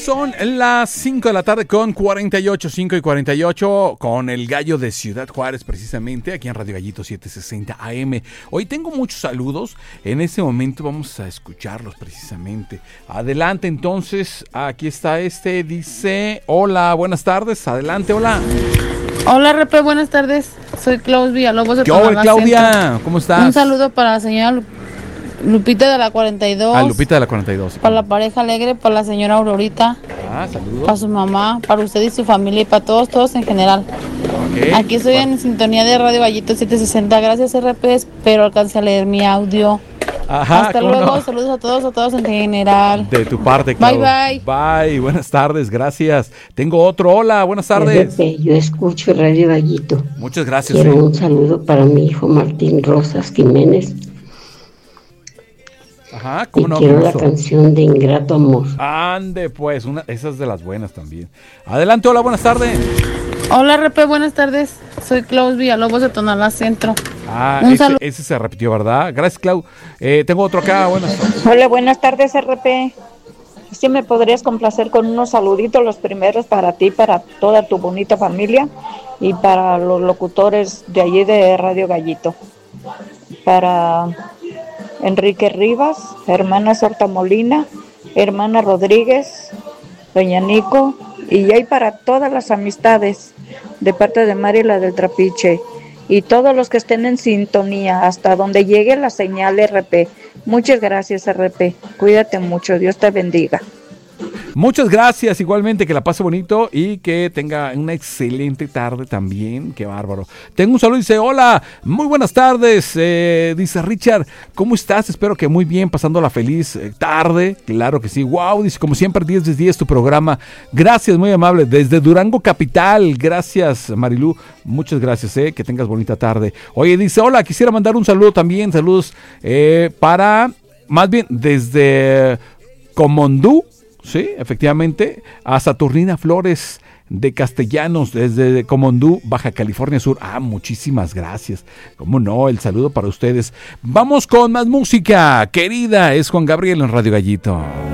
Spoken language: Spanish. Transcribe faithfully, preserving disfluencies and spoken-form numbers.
Son las cinco de la tarde con cuarenta y ocho, cinco y cuarenta y ocho, con el gallo de Ciudad Juárez, precisamente, aquí en Radio Gallito setecientos sesenta A M. Hoy tengo muchos saludos, en este momento vamos a escucharlos precisamente. Adelante entonces, aquí está este, dice, hola, buenas tardes, adelante, hola. Hola, Repe, buenas tardes, soy Claus Villalobos de ¿Qué hola, Claudia? Centro. ¿Cómo estás? Un saludo para la señora Lupita de la cuarenta y dos. Ah, Lupita de la cuarenta y dos. Para la pareja alegre, para la señora Aurorita. Ah, saludos. Para su mamá, para usted y su familia y para todos, todos en general. Okay. Aquí estoy en sintonía de Radio Gallito setecientos sesenta. Gracias, R P, pero alcancé a leer mi audio. Ajá, hasta luego, no? Saludos a todos, a todos en general. De tu parte, Clau. Bye, bye. Bye, buenas tardes, gracias. Tengo otro, hola, buenas tardes. R P, yo escucho Radio Gallito. Muchas gracias. Quiero eh. un saludo para mi hijo Martín Rosas Jiménez. Ajá, ¿cómo y no? quiero la canción de Ingrato Amor. Ande, pues, una, esas de las buenas también. Adelante, hola, buenas tardes. Hola, R P, buenas tardes. Soy Claus Villalobos de Tonalá Centro. Ah, Un ese, saludo. ese se repitió, ¿verdad? Gracias, Clau. Eh, tengo otro acá, buenas tardes. Hola, buenas tardes, R P. ¿Sí me podrías complacer con unos saluditos, los primeros para ti, para toda tu bonita familia y para los locutores de allí de Radio Gallito? Para Enrique Rivas, hermana Sorta Molina, hermana Rodríguez, doña Nico, y hay para todas las amistades de parte de Mari, la del Trapiche, y todos los que estén en sintonía hasta donde llegue la señal R P. Muchas gracias, R P. Cuídate mucho, Dios te bendiga. Muchas gracias, igualmente, que la pase bonito y que tenga una excelente tarde también. Qué bárbaro. Tengo un saludo, dice, hola, muy buenas tardes, eh, dice Richard, ¿cómo estás? Espero que muy bien, pasando la feliz eh, tarde, claro que sí, wow, dice, como siempre, diez de diez tu programa, gracias, muy amable, desde Durango Capital, gracias, Marilú, muchas gracias, eh, que tengas bonita tarde. Oye, dice, hola, quisiera mandar un saludo también, saludos eh, para, más bien, desde Comondú, sí, efectivamente, a Saturnina Flores de Castellanos, desde Comondú, Baja California Sur. Ah, muchísimas gracias. Cómo no, el saludo para ustedes. Vamos con más música, querida, es Juan Gabriel en Radio Gallito.